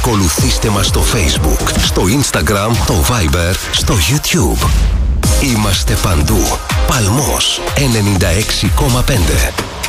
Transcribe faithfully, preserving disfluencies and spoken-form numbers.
Ακολουθήστε μας στο Facebook, στο Instagram, το Viber, στο YouTube. Είμαστε παντού. Παλμός ενενήντα έξι κόμμα πέντε.